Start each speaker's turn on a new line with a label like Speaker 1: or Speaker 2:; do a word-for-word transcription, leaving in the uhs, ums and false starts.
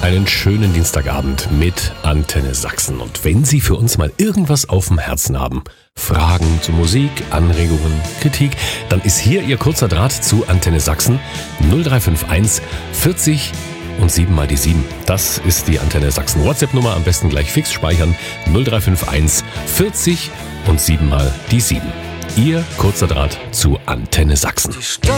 Speaker 1: einen schönen Dienstagabend mit Antenne Sachsen. Und wenn Sie für uns mal irgendwas auf dem Herzen haben, Fragen zu Musik, Anregungen, Kritik, dann ist hier Ihr kurzer Draht zu Antenne Sachsen null drei fünf eins vierzig und sieben mal die sieben. Das ist die Antenne Sachsen WhatsApp-Nummer, am besten gleich fix speichern. null drei fünf eins vierzig und sieben mal die sieben. Ihr kurzer Draht zu Antenne Sachsen.